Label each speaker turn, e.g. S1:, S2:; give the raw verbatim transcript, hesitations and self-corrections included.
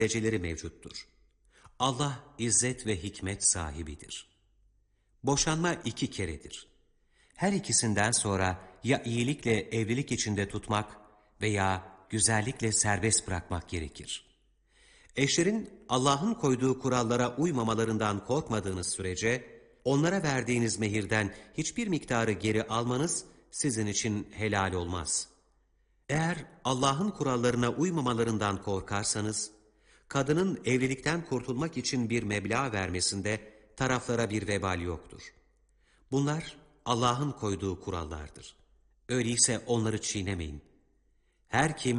S1: dereceleri mevcuttur. Allah izzet ve hikmet sahibidir. Boşanma iki keredir. Her ikisinden sonra ya iyilikle evlilik içinde tutmak veya güzellikle serbest bırakmak gerekir. Eşlerin Allah'ın koyduğu kurallara uymamalarından korkmadığınız sürece, onlara verdiğiniz mehirden hiçbir miktarı geri almanız sizin için helal olmaz. Eğer Allah'ın kurallarına uymamalarından korkarsanız, kadının evlilikten kurtulmak için bir meblağ vermesinde taraflara bir vebal yoktur. Bunlar Allah'ın koyduğu kurallardır. Öyleyse onları çiğnemeyin. Her kim